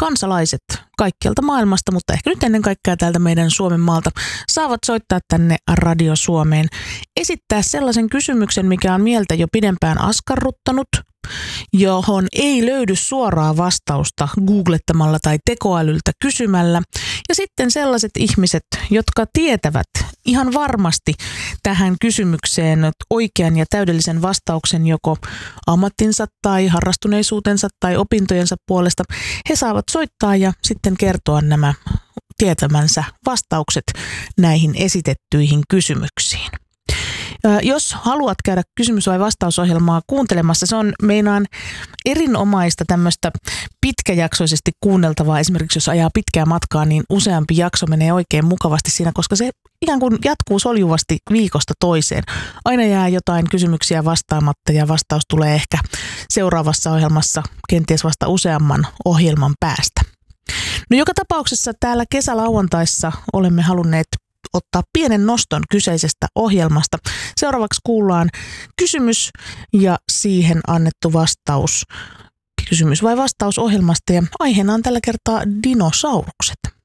kansalaiset kaikkialta maailmasta, mutta ehkä nyt ennen kaikkea täältä meidän Suomen maalta, saavat soittaa tänne Radio Suomeen, esittää sellaisen kysymyksen, mikä on mieltä jo pidempään askarruttanut, johon ei löydy suoraa vastausta googlettamalla tai tekoälyltä kysymällä. Ja sitten sellaiset ihmiset, jotka tietävät ihan varmasti tähän kysymykseen oikean ja täydellisen vastauksen joko ammattinsa tai harrastuneisuutensa tai opintojensa puolesta, he saavat soittaa ja sitten kertoa nämä tietämänsä vastaukset näihin esitettyihin kysymyksiin. Jos haluat käydä kysymys- vai vastausohjelmaa kuuntelemassa, se on meinaan erinomaista tämmöistä pitkäjaksoisesti kuunneltavaa. Esimerkiksi jos ajaa pitkää matkaa, niin useampi jakso menee oikein mukavasti siinä, koska se ikään kuin jatkuu soljuvasti viikosta toiseen. Aina jää jotain kysymyksiä vastaamatta ja vastaus tulee ehkä seuraavassa ohjelmassa kenties vasta useamman ohjelman päästä. No joka tapauksessa täällä kesälauantaissa olemme halunneet ottaa pienen noston kyseisestä ohjelmasta. Seuraavaksi kuullaan kysymys ja siihen annettu vastaus. Kysymys vai vastaus ohjelmasta ja aiheena on tällä kertaa dinosaurukset.